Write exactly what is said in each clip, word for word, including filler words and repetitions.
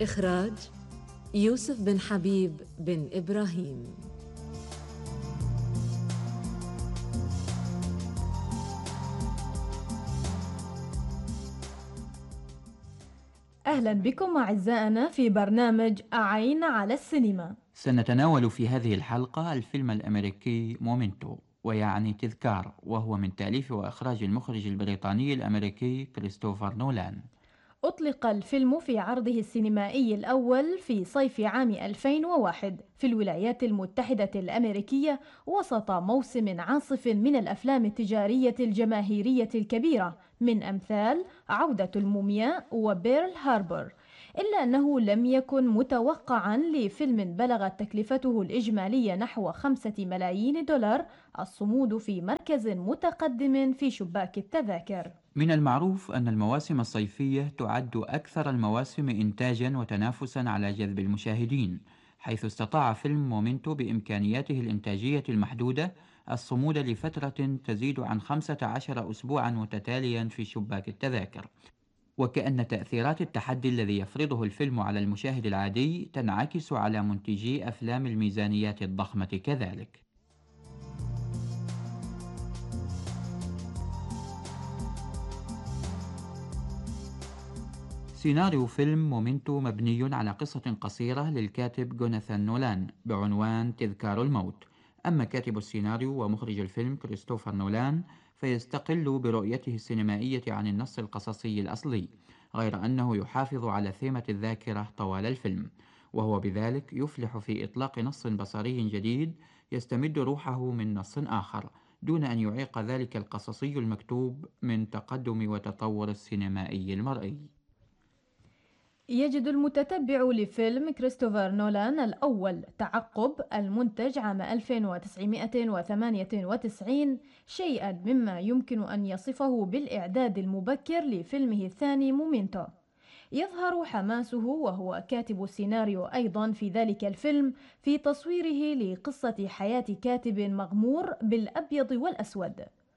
إخراج يوسف بن حبيب بن إبراهيم. أهلا بكم أعزائنا في برنامج عين على السينما. سنتناول في هذه الحلقة الفيلم الأمريكي مومنتو، ويعني تذكار، وهو من تأليف وإخراج المخرج البريطاني الأمريكي كريستوفر نولان. أطلق الفيلم في عرضه السينمائي الأول في صيف عام ألفين وواحد في الولايات المتحدة الأمريكية وسط موسم عاصف من الأفلام التجارية الجماهيرية الكبيرة من أمثال عودة المومياء وبيرل هاربور، إلا أنه لم يكن متوقعا لفيلم بلغت تكلفته الإجمالية نحو خمسة ملايين دولار الصمود في مركز متقدم في شباك التذاكر. من المعروف أن المواسم الصيفية تعد أكثر المواسم إنتاجا وتنافسا على جذب المشاهدين، حيث استطاع فيلم مومنتو بإمكانياته الإنتاجية المحدودة الصمود لفترة تزيد عن خمسة عشر أسبوعا متتاليا في شباك التذاكر، وكأن تأثيرات التحدي الذي يفرضه الفيلم على المشاهد العادي تنعكس على منتجي أفلام الميزانيات الضخمة كذلك. سيناريو فيلم مومنتو مبني على قصة قصيرة للكاتب جوناثان نولان بعنوان تذكار الموت، أما كاتب السيناريو ومخرج الفيلم كريستوفر نولان فيستقل برؤيته السينمائية عن النص القصصي الأصلي، غير أنه يحافظ على ثيمة الذاكرة طوال الفيلم، وهو بذلك يفلح في إطلاق نص بصري جديد يستمد روحه من نص آخر، دون أن يعيق ذلك القصصي المكتوب من تقدم وتطور السينمائي المرئي. يجد المتتبع لفيلم كريستوفر نولان الأول تعقب المنتج عام ألف وتسعمائة وثمانية وتسعين شيئا مما يمكن أن يصفه بالإعداد المبكر لفيلمه الثاني مومنتو. يظهر حماسه وهو كاتب السيناريو أيضا في ذلك الفيلم في تصويره لقصة حياة كاتب مغمور بالأبيض والأسود.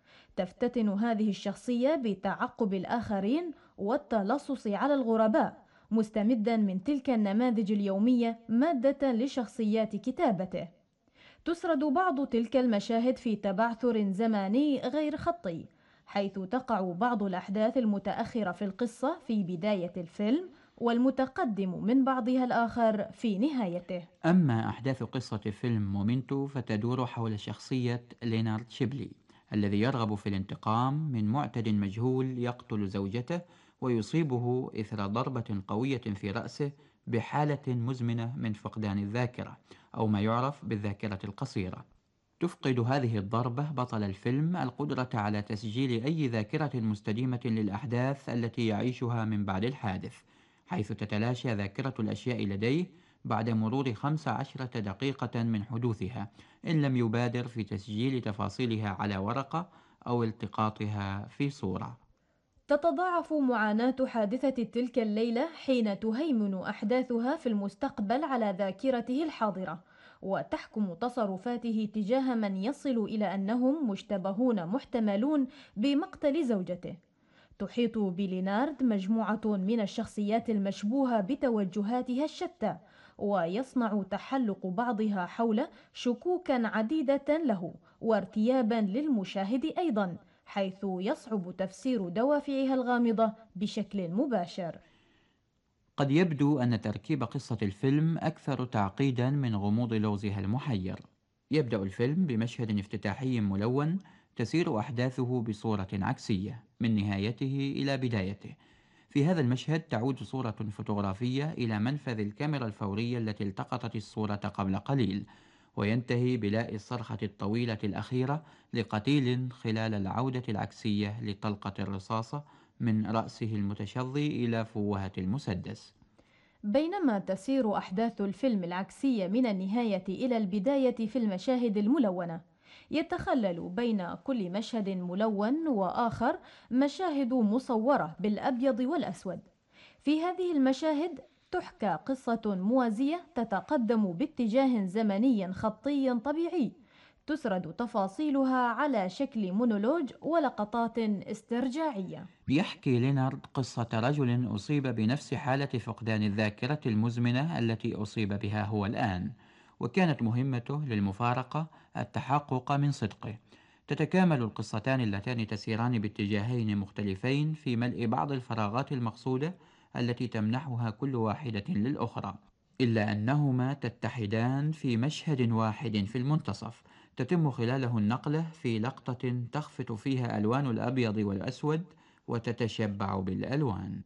تفتتن هذه الشخصية بتعقب الآخرين والتلصص على الغرباء، مستمدا من تلك النماذج اليومية مادة لشخصيات كتابته. تسرد بعض تلك المشاهد في تبعثر زماني غير خطي، حيث تقع بعض الأحداث المتأخرة في القصة في بداية الفيلم والمتقدم من بعضها الآخر في نهايته. أما أحداث قصة فيلم مومنتو فتدور حول شخصية لينارد شيبلي الذي يرغب في الانتقام من معتد مجهول يقتل زوجته ويصيبه إثر ضربة قوية في رأسه بحالة مزمنة من فقدان الذاكرة، أو ما يعرف بالذاكرة القصيرة. تفقد هذه الضربة بطل الفيلم القدرة على تسجيل أي ذاكرة مستديمة للأحداث التي يعيشها من بعد الحادث، حيث تتلاشى ذاكرة الأشياء لديه بعد مرور خمس عشرة دقيقة من حدوثها، إن لم يبادر في تسجيل تفاصيلها على ورقة أو التقاطها في صورة. تتضاعف معاناة حادثة تلك الليلة حين تهيمن أحداثها في المستقبل على ذاكرته الحاضرة، وتحكم تصرفاته تجاه من يصل إلى أنهم مشتبهون محتملون بمقتل زوجته. تحيط بلينارد مجموعة من الشخصيات المشبوهة بتوجهاتها الشتى، ويصنع تحلق بعضها حول شكوكا عديدة له وارتيابا للمشاهد أيضا، حيث يصعب تفسير دوافعها الغامضة بشكل مباشر. قد يبدو أن تركيب قصة الفيلم أكثر تعقيدا من غموض لغزها المحير. يبدأ الفيلم بمشهد افتتاحي ملون تسير أحداثه بصورة عكسية من نهايته إلى بدايته. في هذا المشهد تعود صورة فوتوغرافية إلى منفذ الكاميرا الفورية التي التقطت الصورة قبل قليل، وينتهي بلاء الصرخة الطويلة الأخيرة لقتيل خلال العودة العكسية لطلقة الرصاصة من رأسه المتشظي إلى فوهة المسدس. بينما تسير أحداث الفيلم العكسية من النهاية إلى البداية في المشاهد الملونة، يتخلل بين كل مشهد ملون وآخر مشاهد مصورة بالأبيض والأسود. في هذه المشاهد تحكى قصة موازية تتقدم باتجاه زمني خطي طبيعي، تسرد تفاصيلها على شكل مونولوج ولقطات استرجاعية. يحكي لينارد قصة رجل أصيب بنفس حالة فقدان الذاكرة المزمنة التي أصيب بها هو الآن، وكانت مهمته للمفارقة التحقق من صدقه. تتكامل القصتان اللتان تسيران باتجاهين مختلفين في ملء بعض الفراغات المقصودة التي تمنحها كل واحدة للأخرى، إلا أنهما تتحدان في مشهد واحد في المنتصف، تتم خلاله النقلة في لقطة تخفت فيها ألوان الأبيض والأسود وتتشبع بالألوان.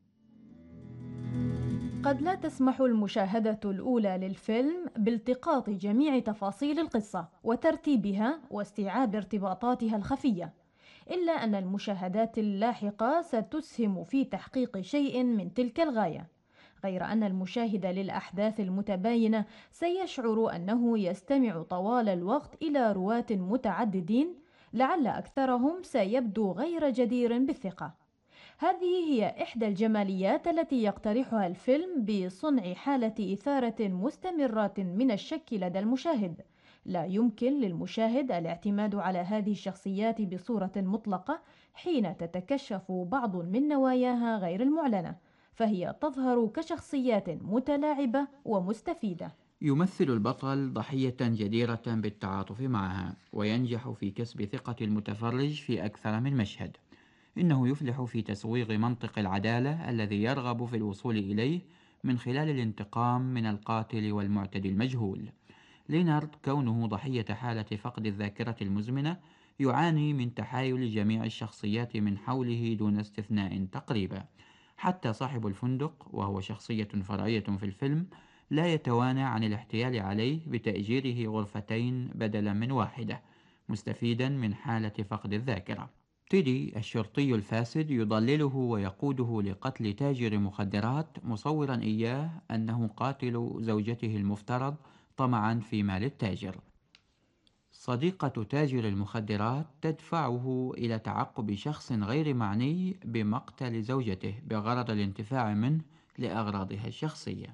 قد لا تسمح المشاهدة الأولى للفيلم بالتقاط جميع تفاصيل القصة وترتيبها واستيعاب ارتباطاتها الخفية، إلا أن المشاهدات اللاحقة ستسهم في تحقيق شيء من تلك الغاية، غير أن المشاهد للأحداث المتباينة سيشعر أنه يستمع طوال الوقت إلى رواة متعددين، لعل أكثرهم سيبدو غير جدير بالثقة. هذه هي إحدى الجماليات التي يقترحها الفيلم بصنع حالة إثارة مستمرة من الشك لدى المشاهد. لا يمكن للمشاهد الاعتماد على هذه الشخصيات بصورة مطلقة حين تتكشف بعض من نواياها غير المعلنة، فهي تظهر كشخصيات متلاعبة ومستفيدة. يمثل البطل ضحية جديرة بالتعاطف معها، وينجح في كسب ثقة المتفرج في أكثر من مشهد. إنه يفلح في تسويغ منطق العدالة الذي يرغب في الوصول إليه من خلال الانتقام من القاتل والمعتدي المجهول. لينارد كونه ضحية حالة فقد الذاكرة المزمنة يعاني من تحايل جميع الشخصيات من حوله دون استثناء تقريبا. حتى صاحب الفندق وهو شخصية فرعية في الفيلم لا يتوانى عن الاحتيال عليه بتأجيره غرفتين بدلا من واحدة، مستفيدا من حالة فقد الذاكرة. تيدي الشرطي الفاسد يضلله ويقوده لقتل تاجر مخدرات، مصورا إياه أنه قاتل زوجته المفترض طمعا في مال التاجر. صديقة تاجر المخدرات تدفعه إلى تعقب شخص غير معني بمقتل زوجته بغرض الانتفاع منه لأغراضها الشخصية.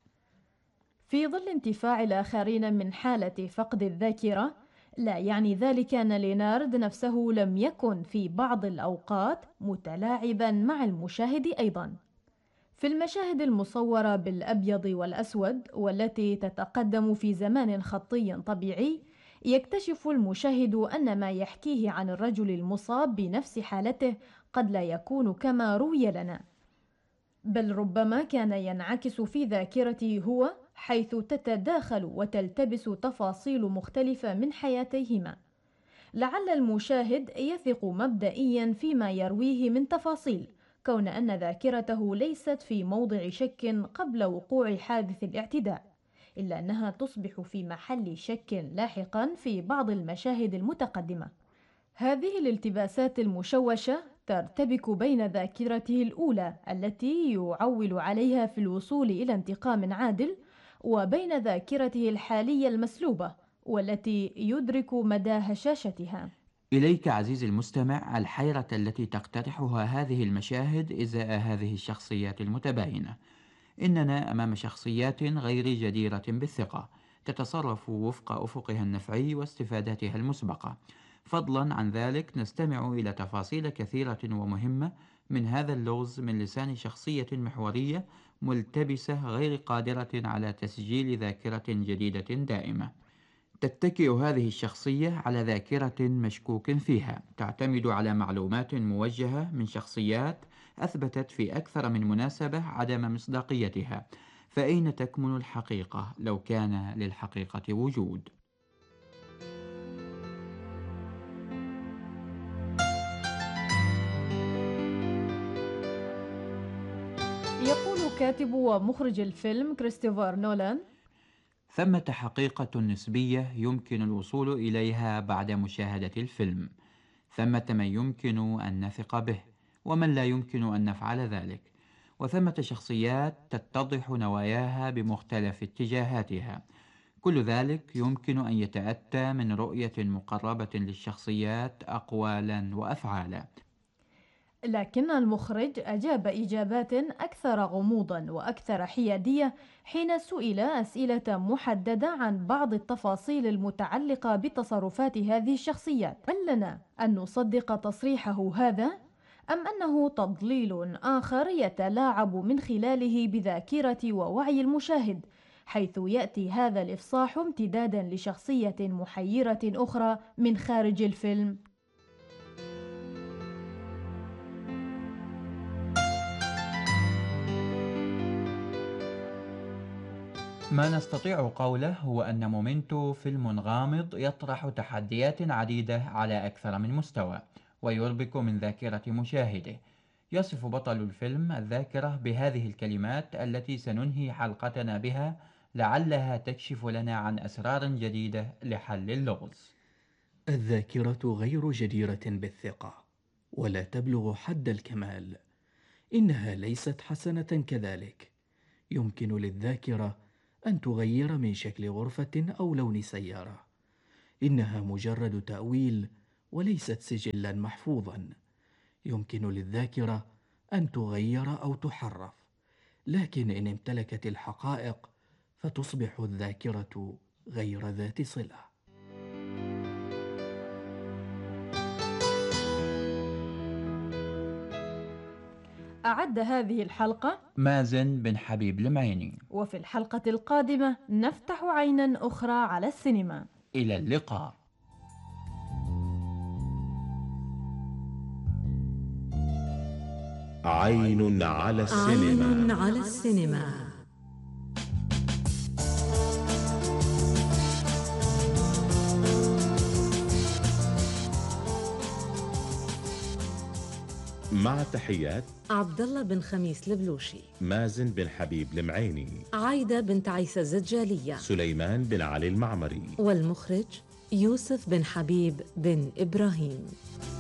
في ظل انتفاع الآخرين من حالة فقد الذاكرة، لا يعني ذلك أن لينارد نفسه لم يكن في بعض الأوقات متلاعبا مع المشاهد أيضا. في المشاهد المصورة بالأبيض والأسود والتي تتقدم في زمان خطي طبيعي، يكتشف المشاهد أن ما يحكيه عن الرجل المصاب بنفس حالته قد لا يكون كما روي لنا، بل ربما كان ينعكس في ذاكرته هو، حيث تتداخل وتلتبس تفاصيل مختلفة من حياتيهما. لعل المشاهد يثق مبدئيا فيما يرويه من تفاصيل، كون أن ذاكرته ليست في موضع شك قبل وقوع حادث الاعتداء، إلا أنها تصبح في محل شك لاحقا في بعض المشاهد المتقدمة. هذه الالتباسات المشوشة ترتبك بين ذاكرته الأولى التي يعول عليها في الوصول إلى انتقام عادل، وبين ذاكرته الحالية المسلوبة والتي يدرك مدى هشاشتها. إليك عزيزي المستمع الحيرة التي تقترحها هذه المشاهد إزاء هذه الشخصيات المتباينة. إننا أمام شخصيات غير جديرة بالثقة، تتصرف وفق أفقها النفعي واستفاداتها المسبقة. فضلا عن ذلك نستمع إلى تفاصيل كثيرة ومهمة من هذا اللغز من لسان شخصية محورية ملتبسة غير قادرة على تسجيل ذاكرة جديدة دائمة. تتكئ هذه الشخصية على ذاكرة مشكوك فيها، تعتمد على معلومات موجهة من شخصيات أثبتت في أكثر من مناسبة عدم مصداقيتها. فأين تكمن الحقيقة لو كان للحقيقة وجود؟ يقول كاتب ومخرج الفيلم كريستوفر نولان: ثمة حقيقة نسبية يمكن الوصول إليها بعد مشاهدة الفيلم. ثمة من يمكن أن نثق به ومن لا يمكن أن نفعل ذلك، وثمة شخصيات تتضح نواياها بمختلف اتجاهاتها. كل ذلك يمكن أن يتأتى من رؤية مقربة للشخصيات أقوالا وأفعالا. لكن المخرج أجاب إجابات أكثر غموضاً وأكثر حيادية حين سئل أسئلة محددة عن بعض التفاصيل المتعلقة بتصرفات هذه الشخصيات. هل لنا أن نصدق تصريحه هذا؟ أم أنه تضليل آخر يتلاعب من خلاله بذاكرة ووعي المشاهد، حيث يأتي هذا الإفصاح امتداداً لشخصية محيرة أخرى من خارج الفيلم؟ ما نستطيع قوله هو أن مومنتو فيلم غامض يطرح تحديات عديدة على أكثر من مستوى، ويربك من ذاكرة مشاهده. يصف بطل الفيلم الذاكرة بهذه الكلمات التي سننهي حلقتنا بها، لعلها تكشف لنا عن أسرار جديدة لحل اللغز. الذاكرة غير جديرة بالثقة، ولا تبلغ حد الكمال. إنها ليست حسنة كذلك. يمكن للذاكرة أن تغير من شكل غرفة أو لون سيارة. إنها مجرد تأويل وليست سجلا محفوظا. يمكن للذاكرة أن تغير أو تحرف، لكن إن امتلكت الحقائق فتصبح الذاكرة غير ذات صلة. أعد هذه الحلقة مازن بن حبيب المعيني، وفي الحلقة القادمة نفتح عينا أخرى على السينما. إلى اللقاء. عين على السينما. عين على السينما. مع تحيات عبد الله بن خميس البلوشي، مازن بن حبيب المعيني، عايدة بنت عيسى الزجالية، سليمان بن علي المعمري، والمخرج يوسف بن حبيب بن إبراهيم.